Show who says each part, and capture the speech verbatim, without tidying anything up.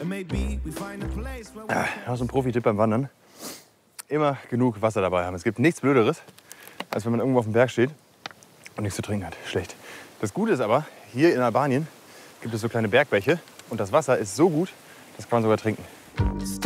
Speaker 1: Ah, noch so ein Profi-Tipp beim Wandern. Immer genug Wasser dabei haben. Es gibt nichts Blöderes, als wenn man irgendwo auf dem Berg steht und nichts zu trinken hat. Schlecht. Das Gute ist aber, hier in Albanien gibt es so kleine Bergbäche und das Wasser ist so gut, das kann man sogar trinken.